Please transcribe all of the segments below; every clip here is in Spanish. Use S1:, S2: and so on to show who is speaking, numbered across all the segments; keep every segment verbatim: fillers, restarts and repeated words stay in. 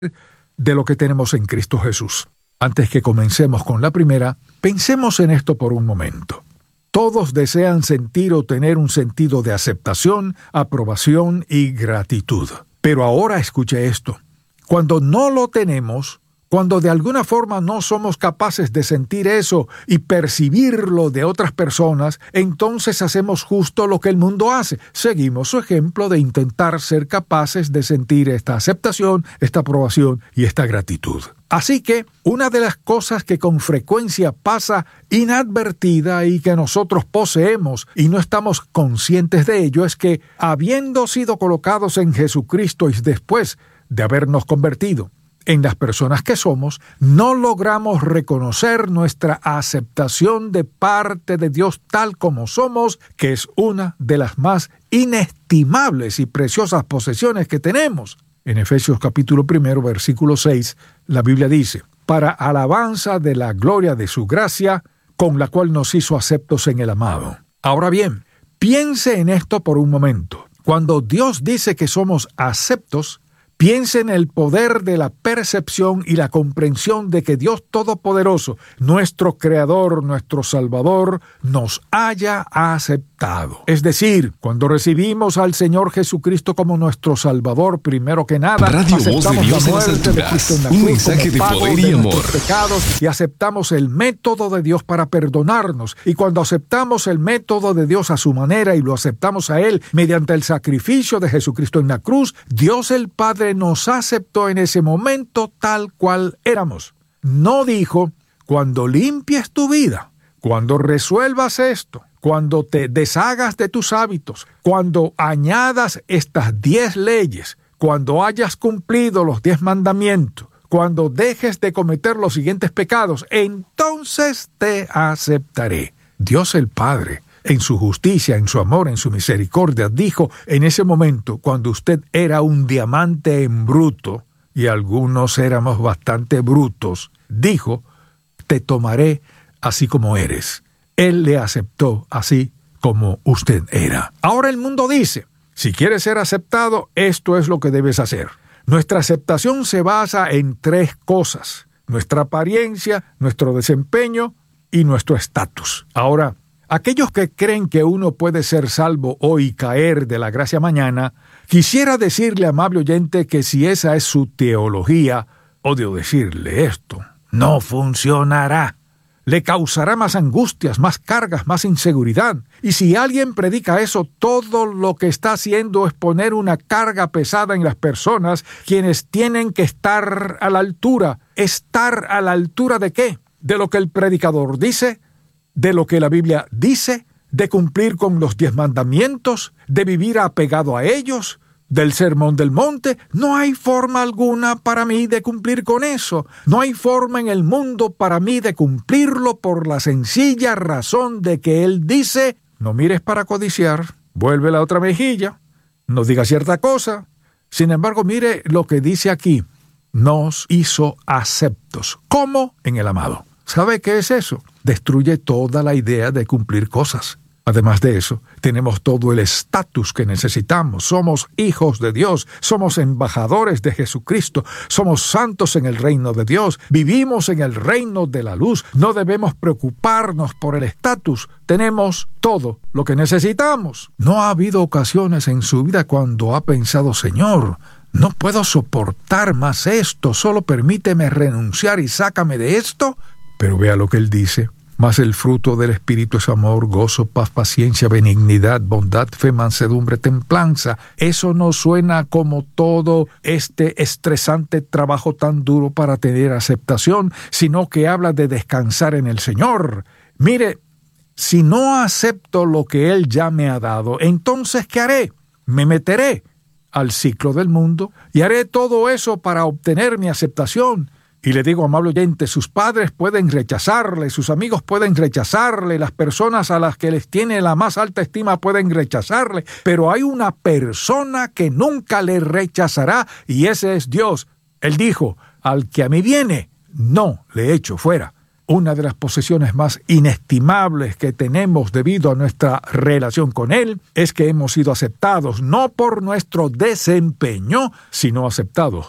S1: de lo que tenemos en Cristo Jesús. Antes que comencemos con la primera, pensemos en esto por un momento. Todos desean sentir o tener un sentido de aceptación, aprobación y gratitud. Pero ahora escuche esto. Cuando no lo tenemos, cuando de alguna forma no somos capaces de sentir eso y percibirlo de otras personas, entonces hacemos justo lo que el mundo hace. Seguimos su ejemplo de intentar ser capaces de sentir esta aceptación, esta aprobación y esta gratitud. Así que una de las cosas que con frecuencia pasa inadvertida y que nosotros poseemos y no estamos conscientes de ello es que, habiendo sido colocados en Jesucristo y después de habernos convertido en las personas que somos, no logramos reconocer nuestra aceptación de parte de Dios tal como somos, que es una de las más inestimables y preciosas posesiones que tenemos. En Efesios capítulo primero, versículo seis, la Biblia dice: para alabanza de la gloria de su gracia, con la cual nos hizo aceptos en el amado. Ahora bien, piense en esto por un momento. Cuando Dios dice que somos aceptos, piense en el poder de la percepción y la comprensión de que Dios Todopoderoso, nuestro Creador, nuestro Salvador, nos haya aceptado. Es decir, cuando recibimos al Señor Jesucristo como nuestro Salvador, primero que nada,
S2: Radio Voz de Dios en las alturas, un mensaje de poder y amor.
S1: Pecados, y aceptamos el método de Dios para perdonarnos. Y cuando aceptamos el método de Dios a su manera y lo aceptamos a Él mediante el sacrificio de Jesucristo en la cruz, Dios el Padre nos aceptó en ese momento tal cual éramos. No dijo: cuando limpies tu vida, cuando resuelvas esto, cuando te deshagas de tus hábitos, cuando añadas estas diez leyes, cuando hayas cumplido los diez mandamientos, cuando dejes de cometer los siguientes pecados, entonces te aceptaré. Dios el Padre, en su justicia, en su amor, en su misericordia, dijo en ese momento, cuando usted era un diamante en bruto, y algunos éramos bastante brutos, dijo: te tomaré así como eres. Él le aceptó así como usted era. Ahora el mundo dice: si quieres ser aceptado, esto es lo que debes hacer. Nuestra aceptación se basa en tres cosas: nuestra apariencia, nuestro desempeño y nuestro estatus. Ahora, aquellos que creen que uno puede ser salvo hoy y caer de la gracia mañana, quisiera decirle, amable oyente, que si esa es su teología, odio decirle esto, no funcionará. Le causará más angustias, más cargas, más inseguridad. Y si alguien predica eso, todo lo que está haciendo es poner una carga pesada en las personas, quienes tienen que estar a la altura. ¿Estar a la altura de qué? ¿De lo que el predicador dice? ¿De lo que la Biblia dice? ¿De cumplir con los diez mandamientos? ¿De vivir apegado a ellos? ¿Del sermón del monte? No hay forma alguna para mí de cumplir con eso. No hay forma en el mundo para mí de cumplirlo, por la sencilla razón de que Él dice: no mires para codiciar, vuelve la otra mejilla, no digas cierta cosa. Sin embargo, mire lo que dice aquí: nos hizo aceptos. ¿Cómo? En el amado. ¿Sabe qué es eso? Destruye toda la idea de cumplir cosas. Además de eso, tenemos todo el estatus que necesitamos. Somos hijos de Dios, somos embajadores de Jesucristo, somos santos en el reino de Dios, vivimos en el reino de la luz. No debemos preocuparnos por el estatus. Tenemos todo lo que necesitamos. ¿No ha habido ocasiones en su vida cuando ha pensado: Señor, no puedo soportar más esto, solo permíteme renunciar y sácame de esto? Pero vea lo que Él dice: mas el fruto del Espíritu es amor, gozo, paz, paciencia, benignidad, bondad, fe, mansedumbre, templanza. Eso no suena como todo este estresante trabajo tan duro para tener aceptación, sino que habla de descansar en el Señor. Mire, si no acepto lo que Él ya me ha dado, entonces ¿qué haré? Me meteré al ciclo del mundo y haré todo eso para obtener mi aceptación. Y le digo, amable oyente, sus padres pueden rechazarle, sus amigos pueden rechazarle, las personas a las que les tiene la más alta estima pueden rechazarle, pero hay una persona que nunca le rechazará, y ese es Dios. Él dijo: al que a mí viene, no le echo fuera. Una de las posesiones más inestimables que tenemos debido a nuestra relación con Él es que hemos sido aceptados, no por nuestro desempeño, sino aceptados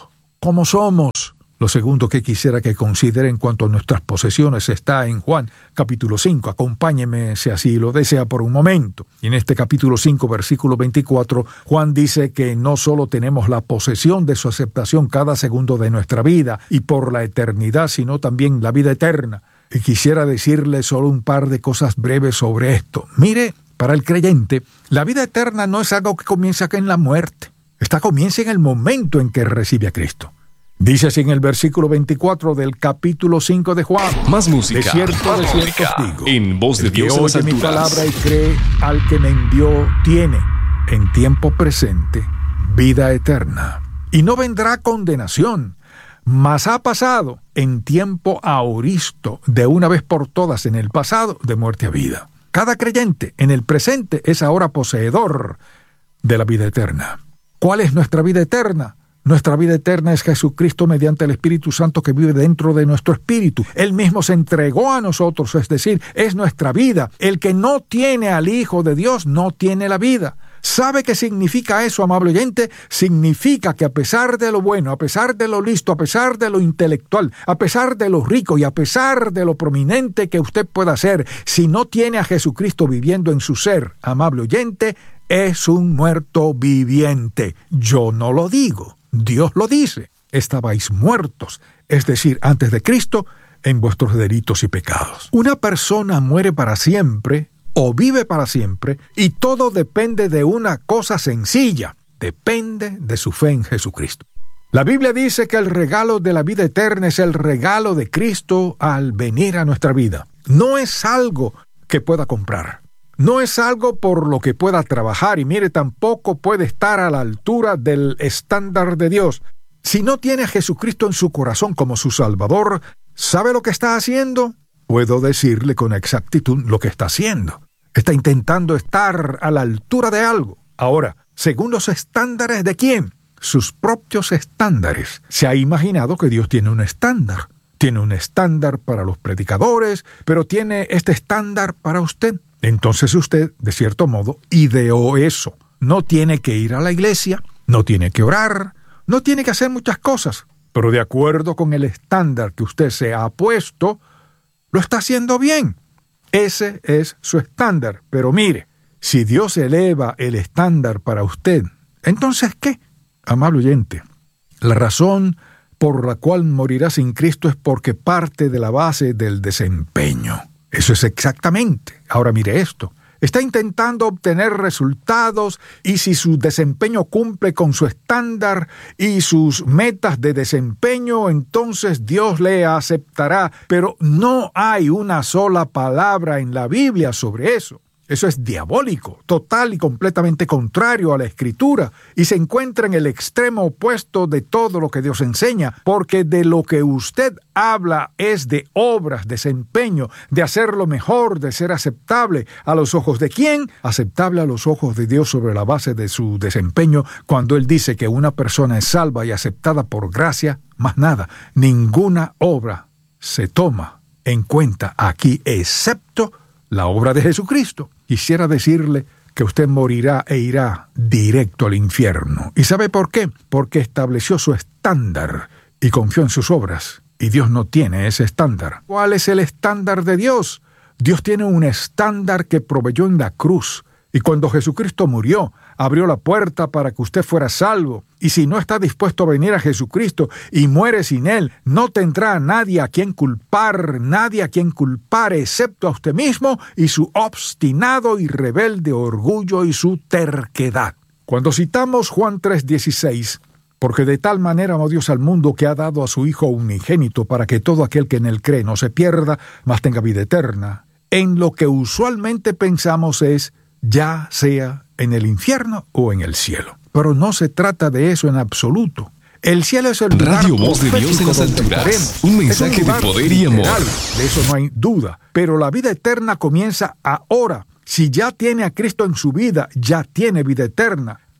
S1: como somos. Lo segundo que quisiera que considere en cuanto a nuestras posesiones está en Juan capítulo cinco. Acompáñeme si así lo desea por un momento. Y en este capítulo cinco, versículo veinticuatro, Juan dice que no solo tenemos la posesión de su aceptación cada segundo de nuestra vida y por la eternidad, sino también la vida eterna. Y quisiera decirle solo un par de cosas breves sobre esto. Mire, para el creyente, la vida eterna no es algo que comienza en la muerte. Esta comienza en el momento en que recibe a Cristo. Dice así en el versículo veinticuatro del capítulo cinco de Juan.
S2: Más música.
S1: De cierto, de cierto os digo.
S2: En voz de
S1: el
S2: Dios
S1: que
S2: en las
S1: oye mi
S2: alturas.
S1: palabra y cree al que me envió tiene, en tiempo presente, vida eterna. Y no vendrá condenación, mas ha pasado en tiempo aoristo, de una vez por todas en el pasado, de muerte a vida. Cada creyente en el presente es ahora poseedor de la vida eterna. ¿Cuál es nuestra vida eterna? Nuestra vida eterna es Jesucristo mediante el Espíritu Santo que vive dentro de nuestro espíritu. Él mismo se entregó a nosotros, es decir, es nuestra vida. El que no tiene al Hijo de Dios no tiene la vida. ¿Sabe qué significa eso, amable oyente? Significa que a pesar de lo bueno, a pesar de lo listo, a pesar de lo intelectual, a pesar de lo rico y a pesar de lo prominente que usted pueda ser, si no tiene a Jesucristo viviendo en su ser, amable oyente, es un muerto viviente. Yo no lo digo. Dios lo dice, estabais muertos, es decir, antes de Cristo, en vuestros delitos y pecados. Una persona muere para siempre o vive para siempre y todo depende de una cosa sencilla, depende de su fe en Jesucristo. La Biblia dice que el regalo de la vida eterna es el regalo de Cristo al venir a nuestra vida. No es algo que pueda comprar. No es algo por lo que pueda trabajar y mire, tampoco puede estar a la altura del estándar de Dios. Si no tiene a Jesucristo en su corazón como su Salvador, ¿sabe lo que está haciendo? Puedo decirle con exactitud lo que está haciendo. Está intentando estar a la altura de algo. Ahora, según los estándares de ¿quién? Sus propios estándares. Se ha imaginado que Dios tiene un estándar. Tiene un estándar para los predicadores, pero tiene este estándar para usted. Entonces usted, de cierto modo, ideó eso. No tiene que ir a la iglesia, no tiene que orar, no tiene que hacer muchas cosas, pero de acuerdo con el estándar que usted se ha puesto, lo está haciendo bien. Ese es su estándar. Pero mire, si Dios eleva el estándar para usted, ¿entonces qué? Amable oyente, la razón por la cual morirá sin Cristo es porque parte de la base del desempeño. Eso es exactamente. Ahora mire esto. Está intentando obtener resultados y si su desempeño cumple con su estándar y sus metas de desempeño, entonces Dios le aceptará. Pero no hay una sola palabra en la Biblia sobre eso. Eso es diabólico, total y completamente contrario a la Escritura, y se encuentra en el extremo opuesto de todo lo que Dios enseña, porque de lo que usted habla es de obras, desempeño, de hacerlo mejor, de ser aceptable. ¿A los ojos de quién? Aceptable a los ojos de Dios sobre la base de su desempeño, cuando Él dice que una persona es salva y aceptada por gracia, más nada, ninguna obra se toma en cuenta aquí, excepto la obra de Jesucristo. Quisiera decirle que usted morirá e irá directo al infierno. ¿Y sabe por qué? Porque estableció su estándar y confió en sus obras. Y Dios no tiene ese estándar. ¿Cuál es el estándar de Dios? Dios tiene un estándar que proveyó en la cruz. Y cuando Jesucristo murió, abrió la puerta para que usted fuera salvo. Y si no está dispuesto a venir a Jesucristo y muere sin Él, no tendrá a nadie a quien culpar, nadie a quien culpar, excepto a usted mismo y su obstinado y rebelde orgullo y su terquedad. Cuando citamos Juan tres dieciséis, porque de tal manera amó Dios al mundo que ha dado a su Hijo unigénito para que todo aquel que en Él cree no se pierda, mas tenga vida eterna, en lo que usualmente pensamos es ya sea en el infierno o en el cielo. Pero no se trata de eso en absoluto. El cielo es el lugar
S2: Radio Voz de Dios en las alturas. Un mensaje un de poder y amor.
S1: Literal, de eso no hay duda. Pero la vida eterna comienza ahora. Si ya tiene a Cristo en su vida, ya tiene vida eterna.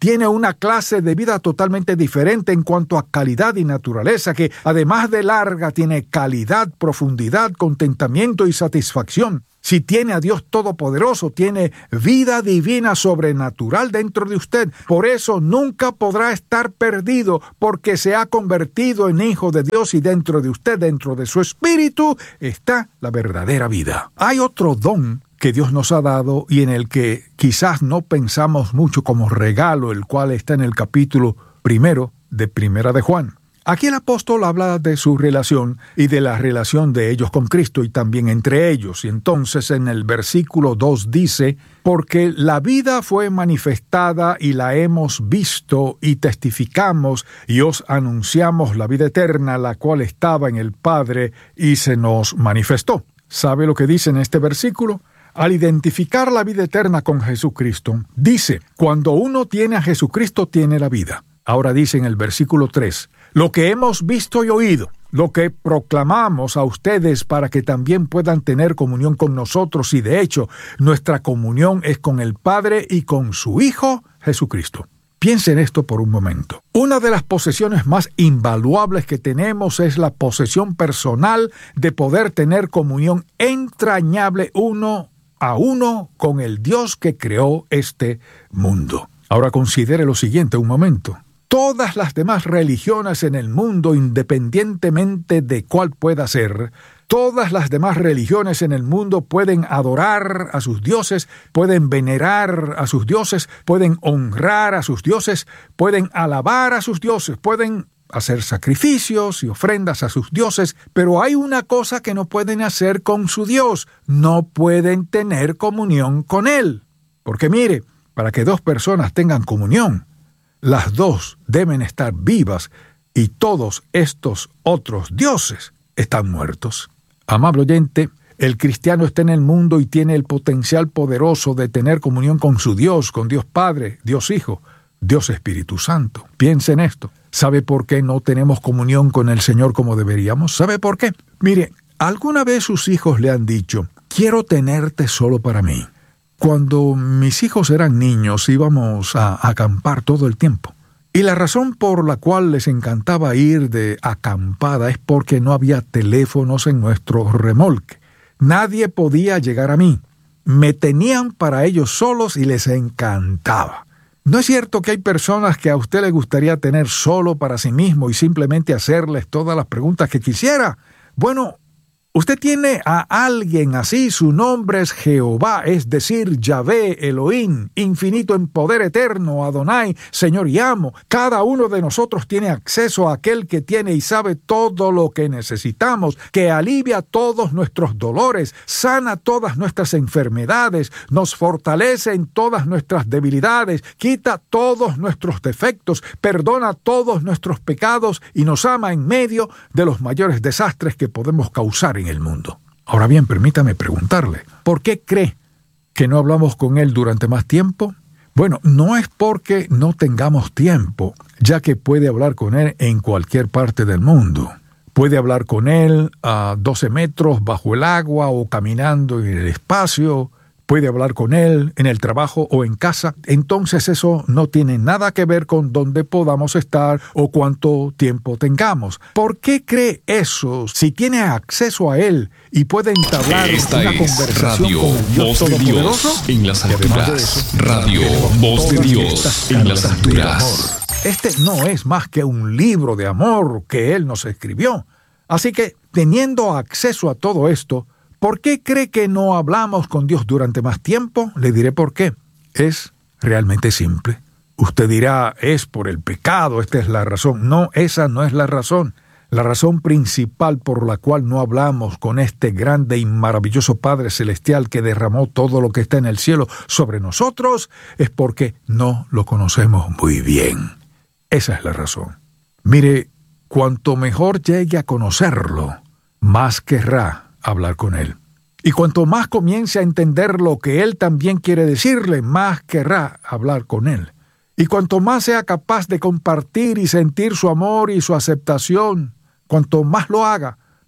S1: tiene una clase de vida totalmente diferente en cuanto a calidad y naturaleza, que además de larga tiene calidad, profundidad, contentamiento y satisfacción. Si tiene a Dios Todopoderoso, tiene vida divina sobrenatural dentro de usted. Por eso nunca podrá estar perdido, porque se ha convertido en hijo de Dios y dentro de usted, dentro de su espíritu, está la verdadera vida. Hay otro don que Dios nos ha dado y en el que quizás no pensamos mucho como regalo, el cual está en el capítulo primero de Primera de Juan. Aquí el apóstol habla de su relación y de la relación de ellos con Cristo y también entre ellos. Y entonces en el versículo dos dice, porque la vida fue manifestada y la hemos visto y testificamos y os anunciamos la vida eterna, la cual estaba en el Padre y se nos manifestó. ¿Sabe lo que dice en este versículo? Al identificar la vida eterna con Jesucristo, dice, cuando uno tiene a Jesucristo, tiene la vida. Ahora dice en el versículo tres, lo que hemos visto y oído, lo que proclamamos a ustedes para que también puedan tener comunión con nosotros, y de hecho, nuestra comunión es con el Padre y con su Hijo, Jesucristo. Piensen esto por un momento. Una de las posesiones más invaluables que tenemos es la posesión personal de poder tener comunión entrañable uno a uno con el Dios que creó este mundo. Ahora considere lo siguiente un momento. Todas las demás religiones en el mundo, independientemente de cuál pueda ser, todas las demás religiones en el mundo pueden adorar a sus dioses, pueden venerar a sus dioses, pueden honrar a sus dioses, pueden alabar a sus dioses, pueden hacer sacrificios y ofrendas a sus dioses, pero hay una cosa que no pueden hacer con su Dios: no pueden tener comunión con Él. Porque mire, para que dos personas tengan comunión, las dos deben estar vivas y todos estos otros dioses están muertos. Amable oyente, el cristiano está en el mundo y tiene el potencial poderoso de tener comunión con su Dios, con Dios Padre, Dios Hijo, Dios Espíritu Santo. Piense en esto. ¿Sabe por qué no tenemos comunión con el Señor como deberíamos? ¿Sabe por qué? Mire, ¿alguna vez sus hijos le han dicho, quiero tenerte solo para mí? Cuando mis hijos eran niños íbamos a acampar todo el tiempo. Y la razón por la cual les encantaba ir de acampada es porque no había teléfonos en nuestro remolque. Nadie podía llegar a mí. Me tenían para ellos solos y les encantaba. ¿No es cierto que hay personas que a usted le gustaría tener solo para sí mismo y simplemente hacerles todas las preguntas que quisiera? Bueno, usted tiene a alguien así, su nombre es Jehová, es decir, Yahvé, Elohim, infinito en poder eterno, Adonai, Señor y amo. Cada uno de nosotros tiene acceso a aquel que tiene y sabe todo lo que necesitamos, que alivia todos nuestros dolores, sana todas nuestras enfermedades, nos fortalece en todas nuestras debilidades, quita todos nuestros defectos, perdona todos nuestros pecados y nos ama en medio de los mayores desastres que podemos causar en el mundo. Ahora bien, permítame preguntarle, ¿por qué cree que no hablamos con Él durante más tiempo? Bueno, no es porque no tengamos tiempo, ya que puede hablar con Él en cualquier parte del mundo. Puede hablar con Él a doce metros bajo el agua o caminando en el espacio. Puede hablar con Él en el trabajo o en casa. Entonces eso no tiene nada que ver con dónde podamos estar o cuánto tiempo tengamos. ¿Por qué cree eso si tiene acceso a Él y puede entablar
S2: Esta
S1: una
S2: es
S1: conversación
S2: Radio
S1: con el Dios
S2: Voz de
S1: Todopoderoso?
S2: Dios en las
S1: Y además de
S2: alturas.
S1: eso,
S2: Radio
S1: tenemos
S2: Voz de
S1: todas
S2: Dios
S1: estas
S2: en las
S1: cartas de
S2: alturas.
S1: amor. Este no es más que un libro de amor que Él nos escribió. Así que, teniendo acceso a todo esto, ¿por qué cree que no hablamos con Dios durante más tiempo? Le diré por qué. Es realmente simple. Usted dirá, es por el pecado, esta es la razón. No, esa no es la razón. La razón principal por la cual no hablamos con este grande y maravilloso Padre Celestial que derramó todo lo que está en el cielo sobre nosotros es porque no lo conocemos muy bien. Esa es la razón. Mire, cuanto mejor llegue a conocerlo, más querrá hablar con Él. Y cuanto más comience a entender lo que Él también quiere decirle, más querrá hablar con Él. Y cuanto más sea capaz de compartir y sentir su amor y su aceptación, cuanto más lo haga,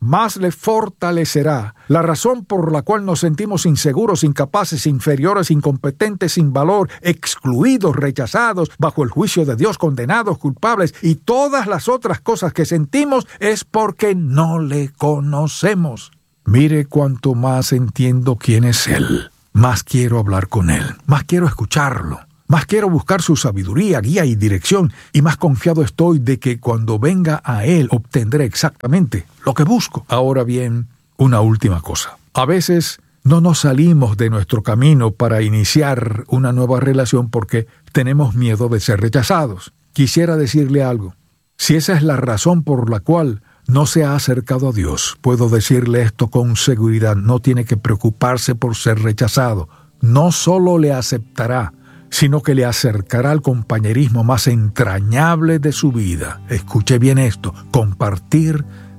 S1: más le fortalecerá. La razón por la cual nos sentimos inseguros, incapaces, inferiores, incompetentes, sin valor, excluidos, rechazados, bajo el juicio de Dios, condenados, culpables y todas las otras cosas que sentimos es porque no le conocemos. Mire cuánto más entiendo quién es Él, más quiero hablar con Él, más quiero escucharlo. Más quiero buscar su sabiduría, guía y dirección, y más confiado estoy de que cuando venga a Él obtendré exactamente lo que busco. Ahora bien, una última cosa. A veces no nos salimos de nuestro camino para iniciar una nueva relación porque tenemos miedo de ser rechazados. Quisiera decirle algo. Si esa es la razón por la cual no se ha acercado a Dios, puedo decirle esto con seguridad. No tiene que preocuparse por ser rechazado. No solo le aceptará, sino que le acercará al compañerismo más entrañable de su vida. Escuche bien esto: compartir,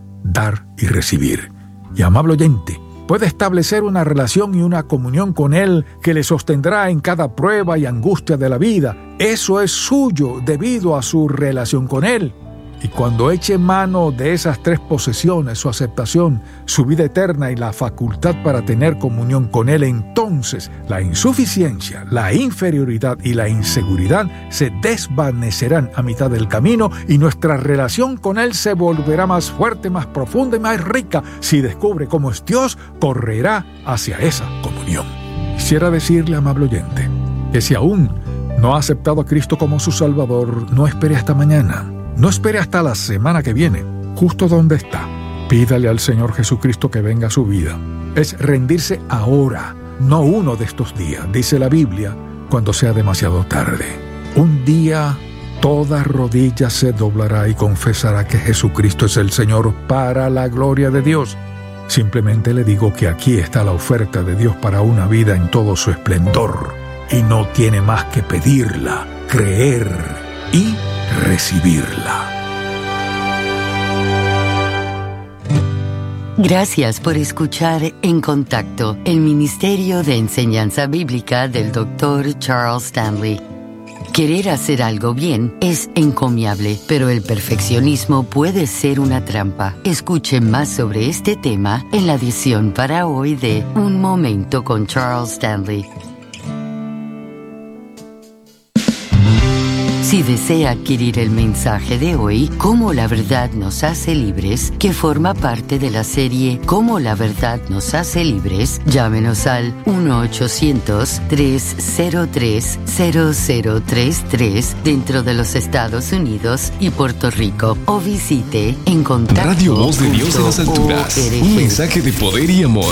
S1: dar y recibir. Y amable oyente, puede establecer una relación y una comunión con Él que le sostendrá en cada prueba y angustia de la vida. Eso es suyo debido a su relación con Él. Y cuando eche mano de esas tres posesiones, su aceptación, su vida eterna y la facultad para tener comunión con Él, entonces la insuficiencia, la inferioridad y la inseguridad se desvanecerán a mitad del camino y nuestra relación con Él se volverá más fuerte, más profunda y más rica. Si descubre cómo es Dios, correrá hacia esa comunión. Quisiera decirle, amable oyente, que si aún no ha aceptado a Cristo como su Salvador, no espere hasta mañana. No espere hasta la semana que viene, justo donde está. Pídale al Señor Jesucristo que venga a su vida. Es rendirse ahora, no uno de estos días, dice la Biblia, cuando sea demasiado tarde. Un día toda rodilla se doblará y confesará que Jesucristo es el Señor para la gloria de Dios. Simplemente le digo que aquí está la oferta de Dios para una vida en todo su esplendor. Y no tiene más que pedirla, creer y recibirla.
S3: Gracias por escuchar En Contacto, el Ministerio de Enseñanza Bíblica del doctor Charles Stanley. Querer hacer algo bien es encomiable, pero el perfeccionismo puede ser una trampa. Escuche más sobre este tema en la edición para hoy de Un Momento con Charles Stanley. Si desea adquirir el mensaje de hoy, Cómo la verdad nos hace libres, que forma parte de la serie Cómo la verdad nos hace libres, llámenos al uno ochocientos, tres cero tres, cero cero tres tres dentro de los Estados Unidos y Puerto Rico o visite En Contacto.
S2: Radio Voz de Dios en las alturas. Un mensaje de poder y amor.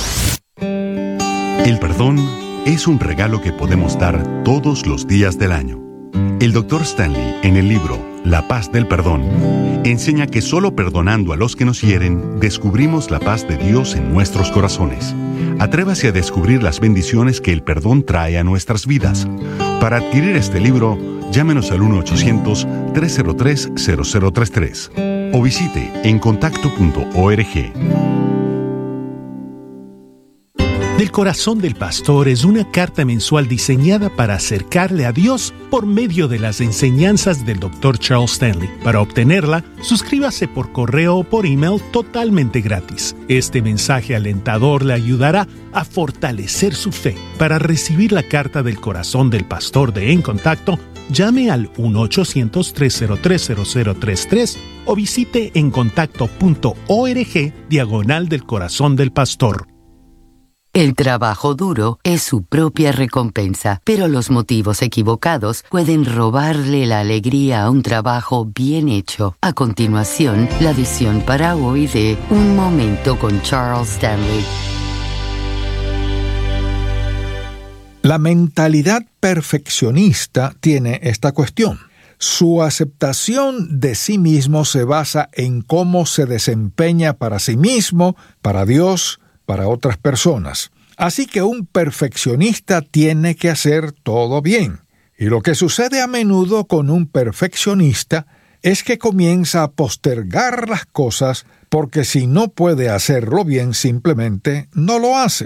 S4: El perdón es un regalo que podemos dar todos los días del año. El doctor Stanley, en el libro La paz del perdón, enseña que solo perdonando a los que nos hieren, descubrimos la paz de Dios en nuestros corazones. Atrévase a descubrir las bendiciones que el perdón trae a nuestras vidas. Para adquirir este libro, llámenos al uno ochocientos, tres cero tres, cero cero tres tres o visite en contacto punto org.
S5: Del corazón del pastor es una carta mensual diseñada para acercarle a Dios por medio de las enseñanzas del doctor Charles Stanley. Para obtenerla, suscríbase por correo o por email totalmente gratis. Este mensaje alentador le ayudará a fortalecer su fe. Para recibir la carta del corazón del pastor de En Contacto, llame al uno ochocientos, tres cero tres, cero cero tres tres o visite en contacto punto org diagonal del corazón del pastor.
S3: El trabajo duro es su propia recompensa, pero los motivos equivocados pueden robarle la alegría a un trabajo bien hecho. A continuación, la edición para hoy de Un Momento con Charles Stanley.
S1: La mentalidad perfeccionista tiene esta cuestión. Su aceptación de sí mismo se basa en cómo se desempeña para sí mismo, para Dios, para otras personas. Así que un perfeccionista tiene que hacer todo bien. Y lo que sucede a menudo con un perfeccionista es que comienza a postergar las cosas porque si no puede hacerlo bien, simplemente no lo hace.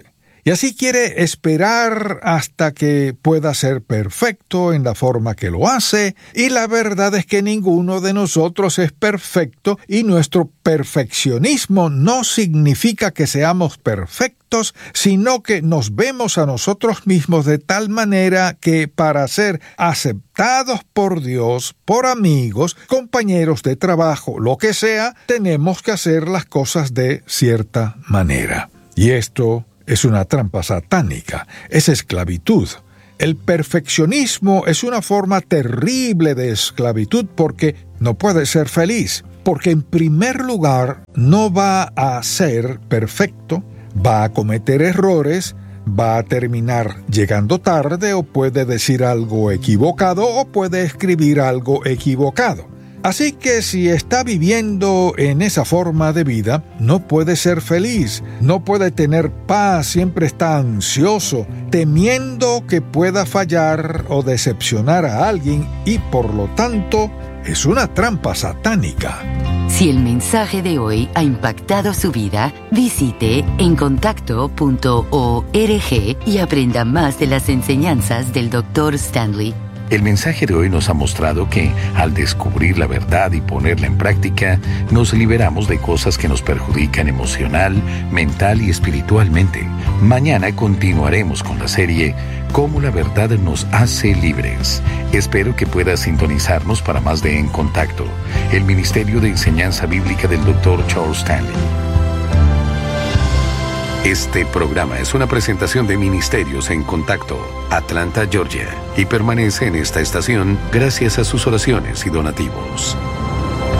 S1: Y así quiere esperar hasta que pueda ser perfecto en la forma que lo hace, y la verdad es que ninguno de nosotros es perfecto, y nuestro perfeccionismo no significa que seamos perfectos, sino que nos vemos a nosotros mismos de tal manera que para ser aceptados por Dios, por amigos, compañeros de trabajo, lo que sea, tenemos que hacer las cosas de cierta manera. Y esto es una trampa satánica, es esclavitud. El perfeccionismo es una forma terrible de esclavitud porque no puede ser feliz, porque en primer lugar no va a ser perfecto, va a cometer errores, va a terminar llegando tarde o puede decir algo equivocado o puede escribir algo equivocado. Así que si está viviendo en esa forma de vida, no puede ser feliz, no puede tener paz, siempre está ansioso, temiendo que pueda fallar o decepcionar a alguien y por lo tanto es una trampa satánica.
S3: Si el mensaje de hoy ha impactado su vida, visite encontacto punto org y aprenda más de las enseñanzas del doctor Stanley.
S2: El mensaje de hoy nos ha mostrado que, al descubrir la verdad y ponerla en práctica, nos liberamos de cosas que nos perjudican emocional, mental y espiritualmente. Mañana continuaremos con la serie Cómo la verdad nos hace libres. Espero que puedas sintonizarnos para más de En Contacto, el Ministerio de Enseñanza Bíblica del doctor Charles Stanley. Este programa es una presentación de Ministerios en Contacto, Atlanta, Georgia, y permanece en esta estación gracias a sus oraciones y donativos.